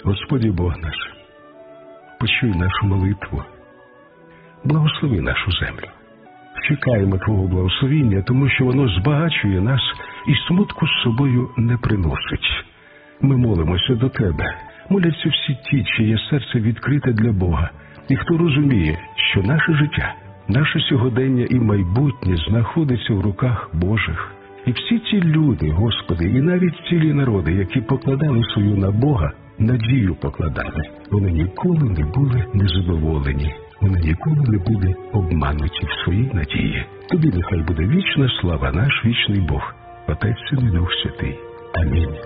Господи Бог наш, почуй нашу молитву, благослови нашу землю. Чекаємо Твого благословіння, тому що воно збагачує нас і смутку з собою не приносить. Ми молимося до Тебе. Моляться всі ті, чиє серце відкрите для Бога, і хто розуміє, що наше життя, наше сьогодення і майбутнє знаходиться в руках Божих. І всі ці люди, Господи, і навіть цілі народи, які покладали свою на Бога, надію покладали, вони ніколи не були незадоволені, вони ніколи не були обмануті в своїй надії. Тобі нехай буде вічна слава, наш вічний Бог, Отець, Син і Дух Святий. Амінь.